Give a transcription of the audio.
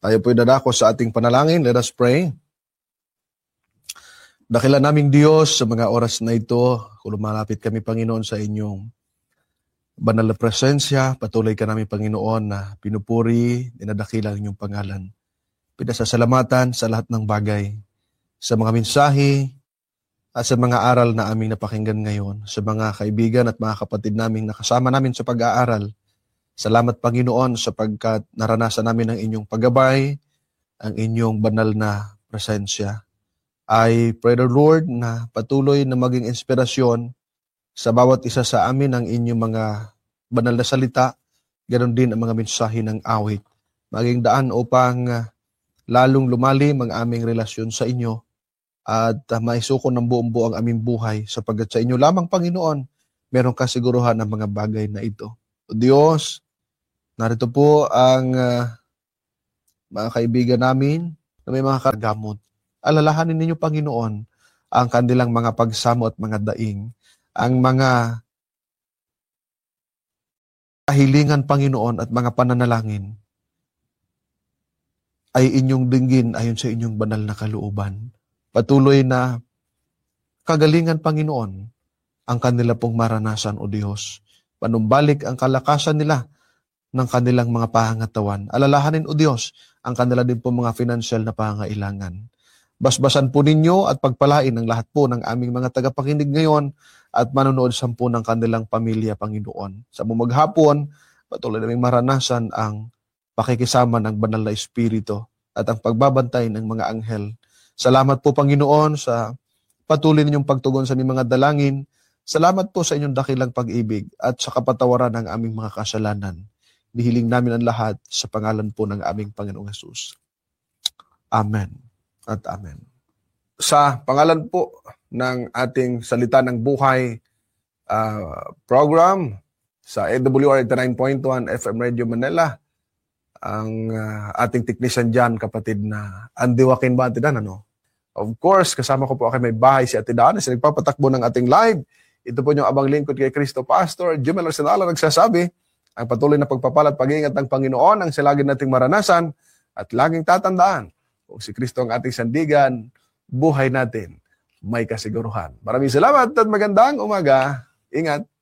Tayo po'y dadako sa ating panalangin. Let us pray. Dakila naming Diyos, sa mga oras na ito, kung lumalapit kami, Panginoon, sa inyong banal na presensya, patuloy ka namin, Panginoon, na pinupuri, dinadakila ang inyong pangalan. Pinasasalamatan sa lahat ng bagay, sa mga mensahe, at sa mga aral na aming napakinggan ngayon, sa mga kaibigan at mga kapatid naming nakasama namin sa pag-aaral. Salamat, Panginoon, sapagkat naranasan namin ang inyong paggabay, ang inyong banal na presensya. I pray the Lord na patuloy na maging inspirasyon sa bawat isa sa amin ang inyong mga banal na salita, ganoon din ang mga mensahe ng awit. Maging daan upang lalong lumalim ang aming relasyon sa inyo at maisuko ng buong-buo ang aming buhay sapagkat sa inyo lamang, Panginoon, meron kasiguruhan ang mga bagay na ito. O Diyos, narito po ang mga kaibigan namin na may mga kagamot. Alalahanin ninyo, Panginoon, ang kanilang mga pagsamo at mga daing, ang mga kahilingan, Panginoon, at mga pananalangin ay inyong dinggin ayon sa inyong banal na kalooban. Patuloy na kagalingan, Panginoon, ang kanila pong maranasan, O Diyos. Panumbalik ang kalakasan nila ng kanilang mga pangangatawan. Alalahanin, O Diyos, ang kanila din po mga financial na pangangailangan. Basbasan po ninyo at pagpalain ang lahat po ng aming mga tagapakinig ngayon at manonood sa po ng kanilang pamilya, Panginoon. Sa maghapon, patuloy naming maranasan ang pakikisama ng banal na Espiritu at ang pagbabantay ng mga anghel. Salamat po, Panginoon, sa patuloy ninyong pagtugon sa aming mga dalangin. Salamat po sa inyong dakilang pag-ibig at sa kapatawaran ng aming mga kasalanan. Nihiling namin ang lahat sa pangalan po ng aming Panginoong Hesus. Amen at amen. Sa pangalan po ng ating Salita ng Buhay program sa AWR 89.1 FM Radio Manila, ang ating technician dyan, kapatid na Andy Joaquin Bantidan, Of course, kasama ko po may bahay si Ate Dana, sa nagpapatakbo ng ating live. Ito po yung abang lingkod kay Cristo Pastor Jumel Arsenala, nagsasabi, ang patuloy na pagpapala at pag-iingat ng Panginoon ang silagin nating maranasan at laging tatandaan, kung si Kristo ang ating sandigan, buhay natin may kasiguruhan. Maraming salamat at magandang umaga. Ingat.